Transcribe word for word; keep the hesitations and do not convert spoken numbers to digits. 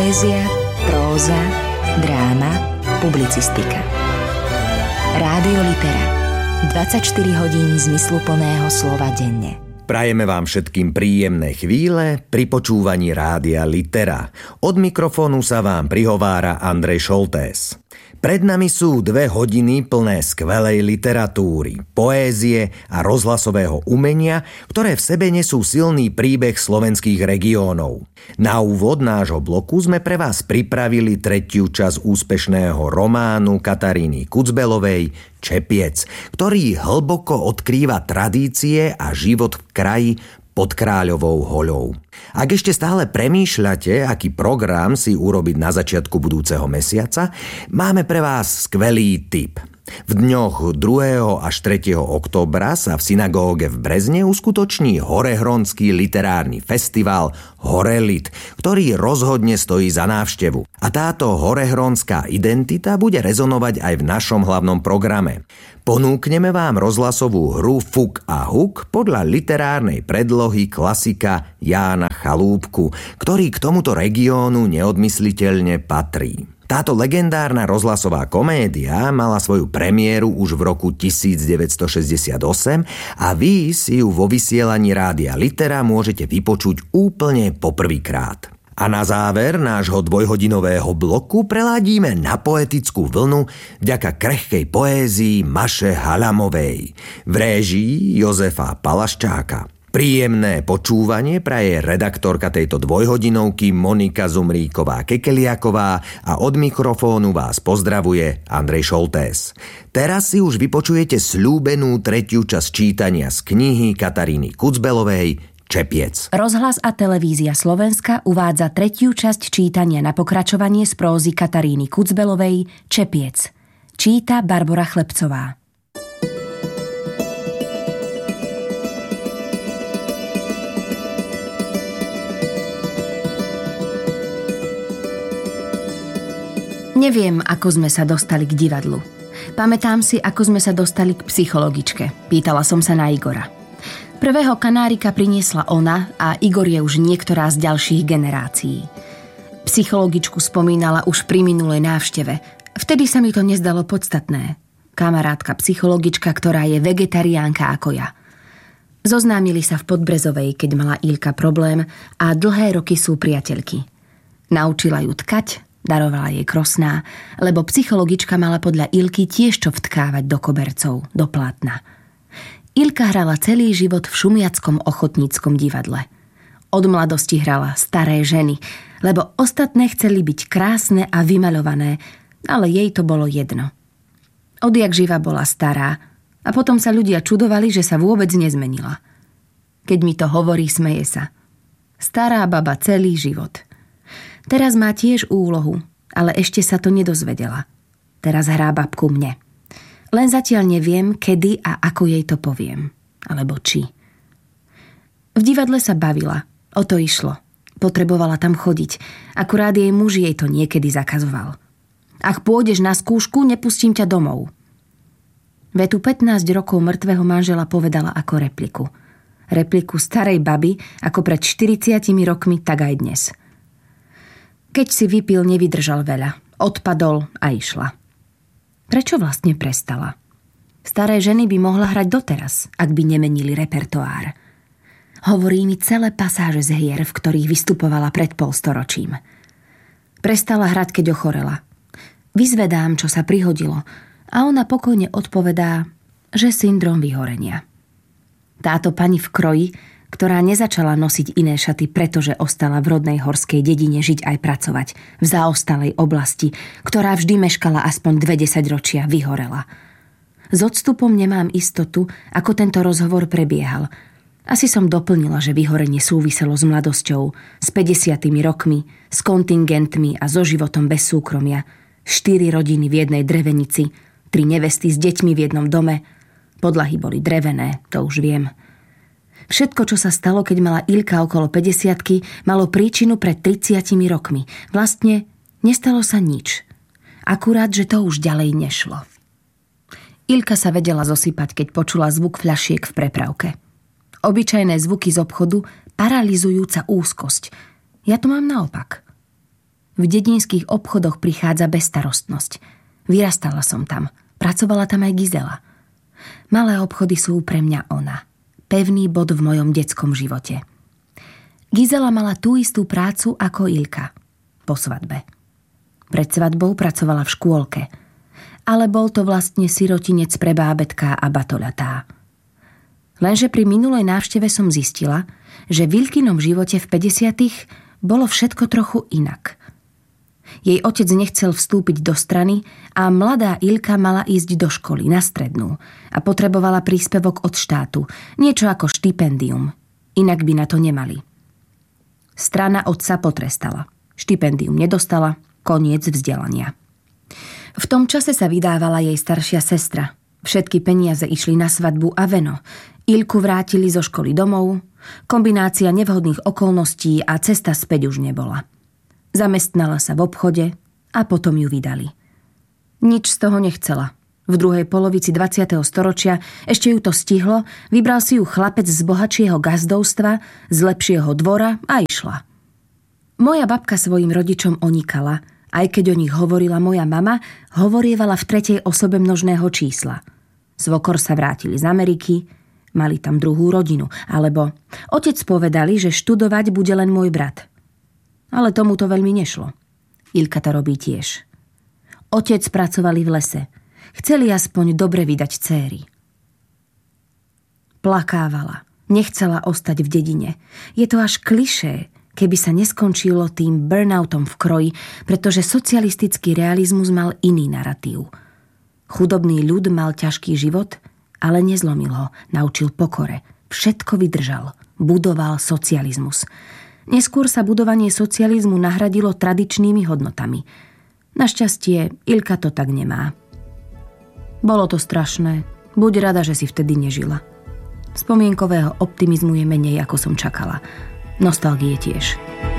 Poézia, próza, dráma, publicistika. Rádio Litera. dvadsaťštyri hodín zmysluplného slova denne. Prajeme vám všetkým príjemné chvíle pri počúvaní Rádia Litera. Od mikrofónu sa vám prihovára Andrej Šoltés. Pred nami sú dve hodiny plné skvelej literatúry, poézie a rozhlasového umenia, ktoré v sebe nesú silný príbeh slovenských regiónov. Na úvod nášho bloku sme pre vás pripravili tretiu časť úspešného románu Kataríny Kucbelovej Čepiec, ktorý hlboko odkrýva tradície a život v kraji pod Kráľovou hoľou. Ak ešte stále premýšľate, aký program si urobiť na začiatku budúceho mesiaca, máme pre vás skvelý tip. V dňoch druhého až tretieho októbra sa v synagóge v Brezne uskutoční Horehronský literárny festival Horelit, ktorý rozhodne stojí za návštevu. A táto horehronská identita bude rezonovať aj v našom hlavnom programe. Ponúkneme vám rozhlasovú hru Fuk a Huk podľa literárnej predlohy klasika Jána Chalúbku, ktorý k tomuto regiónu neodmysliteľne patrí. Táto legendárna rozhlasová komédia mala svoju premiéru už v roku devätnásťstošesťdesiatosem a vy si ju vo vysielaní Rádia Litera môžete vypočuť úplne poprvýkrát. A na záver nášho dvojhodinového bloku preladíme na poetickú vlnu vďaka krehkej poézii Maše Halamovej v réžii Jozefa Palaščáka. Príjemné počúvanie praje redaktorka tejto dvojhodinovky Monika Zumríková-Kekeliaková a od mikrofónu vás pozdravuje Andrej Šoltés. Teraz si už vypočujete sľúbenú tretiu časť čítania z knihy Kataríny Kucbelovej Čepiec. Rozhlas a televízia Slovenska uvádza tretiu časť čítania na pokračovanie z prózy Kataríny Kucbelovej Čepiec. Číta Barbora Chlebcová. Neviem, ako sme sa dostali k divadlu. Pamätám si, ako sme sa dostali k psychologičke. Pýtala som sa na Igora. Prvého kanárika priniesla ona a Igor je už niektorá z ďalších generácií. Psychologičku spomínala už pri minulej návšteve. Vtedy sa mi to nezdalo podstatné. Kamarátka psychologička, ktorá je vegetariánka ako ja. Zoznámili sa v Podbrezovej, keď mala Ilka problém a dlhé roky sú priateľky. Naučila ju tkať, darovala jej krosná, lebo psychologička mala podľa Ilky tiež čo vtkávať do kobercov, do plátna. Ilka hrala celý život v šumiackom ochotníckom divadle. Od mladosti hrala staré ženy, lebo ostatné chceli byť krásne a vymaľované, ale jej to bolo jedno. Odjak živa bola stará a potom sa ľudia čudovali, že sa vôbec nezmenila. Keď mi to hovorí, smeje sa. Stará baba celý život. Teraz má tiež úlohu, ale ešte sa to nedozvedela. Teraz hrá babku mne. Len zatiaľ neviem, kedy a ako jej to poviem. Alebo či. V divadle sa bavila. O to išlo. Potrebovala tam chodiť. Akurát jej muž jej to niekedy zakazoval. Ak pôjdeš na skúšku, nepustím ťa domov. Vetu pätnásť rokov mŕtvého manžela povedala ako repliku. Repliku starej baby, ako pred štyridsiatimi rokmi, tak aj dnes. Keď si vypil, nevydržal veľa. Odpadol a išla. Prečo vlastne prestala? Staré ženy by mohla hrať doteraz, ak by nemenili repertoár. Hovorí mi celé pasáže z hier, v ktorých vystupovala pred polstoročím. Prestala hrať, keď ochorela. Vyzvedám, čo sa prihodilo, a ona pokojne odpovedá, že syndrom vyhorenia. Táto pani v kroji, ktorá nezačala nosiť iné šaty, pretože ostala v rodnej horskej dedine žiť aj pracovať, v zaostalej oblasti, ktorá vždy meškala aspoň dve desaťročia, vyhorela. S odstupom nemám istotu, ako tento rozhovor prebiehal. Asi som doplnila, že vyhorenie súviselo s mladosťou, s päťdesiatimi rokmi, s kontingentmi a so životom bez súkromia. Štyri rodiny v jednej drevenici, tri nevesty s deťmi v jednom dome. Podlahy boli drevené, to už viem. Všetko, čo sa stalo, keď mala Ilka okolo päťdesiatky, malo príčinu pred tridsiatimi rokmi. Vlastne nestalo sa nič. Akurát, že to už ďalej nešlo. Ilka sa vedela zosypať, keď počula zvuk fľašiek v prepravke. Obyčajné zvuky z obchodu, paralyzujúca úzkosť. Ja to mám naopak. V dedinských obchodoch prichádza bezstarostnosť. Vyrastala som tam. Pracovala tam aj Gizela. Malé obchody sú pre mňa ona. Pevný bod v mojom detskom živote. Gizela mala tú istú prácu ako Ilka. Po svadbe. Pred svadbou pracovala v škôlke. Ale bol to vlastne sirotinec pre bábätká a batoľatá. Lenže pri minulej návšteve som zistila, že v Ilkinom živote v päťdesiatych bolo všetko trochu inak. Jej otec nechcel vstúpiť do strany a mladá Ilka mala ísť do školy, na strednú, a potrebovala príspevok od štátu, niečo ako štipendium. Inak by na to nemali. Strana otca potrestala. Štipendium nedostala, koniec vzdelania. V tom čase sa vydávala jej staršia sestra. Všetky peniaze išli na svadbu a veno. Ilku vrátili zo školy domov, kombinácia nevhodných okolností a cesta späť už nebola. Zamestnala sa v obchode a potom ju vydali. Nič z toho nechcela. V druhej polovici dvadsiateho storočia ešte ju to stihlo, vybral si ju chlapec z bohatšieho gazdovstva, z lepšieho dvora a išla. Moja babka svojim rodičom onikala, aj keď o nich hovorila moja mama, hovorievala v tretej osobe množného čísla. Svokor sa vrátili z Ameriky, mali tam druhú rodinu, alebo otec povedali, že študovať bude len môj brat. Ale tomu to veľmi nešlo. Ilka to robí tiež. Otec pracovali v lese. Chceli aspoň dobre vydať céry. Plakávala. Nechcela ostať v dedine. Je to až klišé, keby sa neskončilo tým burnoutom v kroji, pretože socialistický realizmus mal iný naratív. Chudobný ľud mal ťažký život, ale nezlomil ho, naučil pokore. Všetko vydržal. Budoval socializmus. Neskôr sa budovanie socializmu nahradilo tradičnými hodnotami. Našťastie, Ilka to tak nemá. Bolo to strašné. Buď rada, že si vtedy nežila. Spomienkového optimizmu je menej, ako som čakala. Nostalgie tiež.